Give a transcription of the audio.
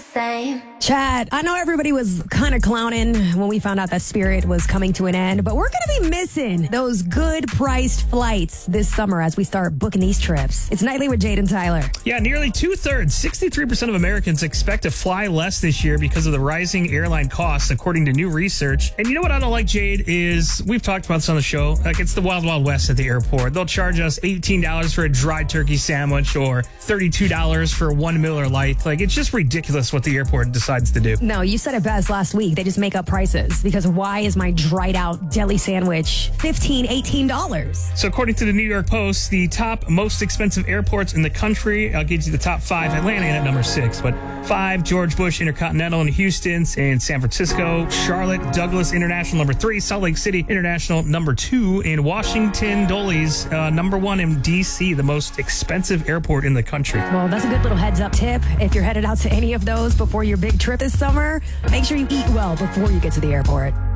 same. Chad, I know everybody was kind of clowning when we found out that Spirit was coming to an end, but we're going to be missing those good priced flights this summer as we start booking these trips. It's Nightly with Jade and Tyler. Yeah, nearly 2/3, 63% of Americans expect to fly less this year because of the rising airline costs, according to new research. And you know what I don't like, Jade, is we've talked about this on the show. Like, it's the Wild Wild West at the airport. They'll charge us $18 for a dry turkey sandwich or $32 for one Miller Lite. Like, it's just ridiculous what the airport decides to do. No, you said it best last week. They just make up prices because why is my dried out deli sandwich $15, $18? So according to the New York Post, the top most expensive airports in the country, I'll give you the top 5. Atlanta in at number 6, but 5, George Bush Intercontinental in Houston and San Francisco, Charlotte Douglas International number 3, Salt Lake City International number 2, and Washington Dulles number 1 in D.C., the most expensive airport in the country. Well, that's a good little heads up tip. If you're headed out to any of those before your big trip this summer, make sure you eat well before you get to the airport.